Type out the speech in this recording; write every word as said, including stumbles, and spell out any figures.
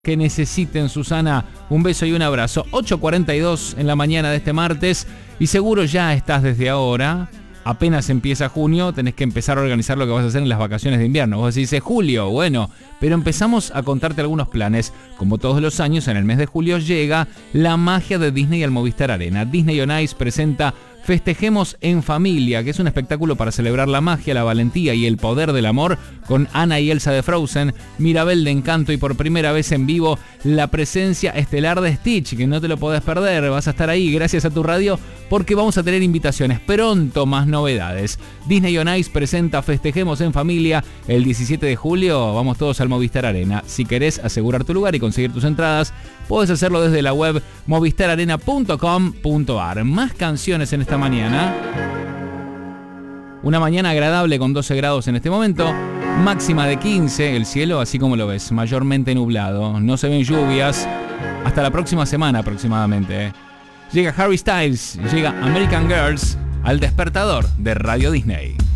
que necesiten, Susana. Un beso y un abrazo. ocho cuarenta y dos en la mañana de este martes y seguro ya estás desde ahora. Apenas empieza junio, tenés que empezar a organizar lo que vas a hacer en las vacaciones de invierno. Vos decís, es julio, bueno, pero empezamos a contarte algunos planes. Como todos los años, en el mes de julio llega la magia de Disney al Movistar Arena. Disney on Ice presenta Festejemos en Familia, que es un espectáculo para celebrar la magia, la valentía y el poder del amor, con Anna y Elsa de Frozen, Mirabel de Encanto y por primera vez en vivo la presencia estelar de Stitch, que no te lo podés perder. Vas a estar ahí gracias a tu radio porque vamos a tener invitaciones. Pronto más novedades. Disney on Ice presenta Festejemos en Familia el diecisiete de julio. Vamos todos al Movistar Arena. Si querés asegurar tu lugar y conseguir tus entradas, podés hacerlo desde la web movistar arena punto com punto ar. Más canciones en esta mañana. Una mañana agradable con doce grados en este momento. Máxima de quince. El cielo, así como lo ves, mayormente nublado. No se ven lluvias. Hasta la próxima semana aproximadamente. Llega Harry Styles, llega American Girls al despertador de Radio Disney.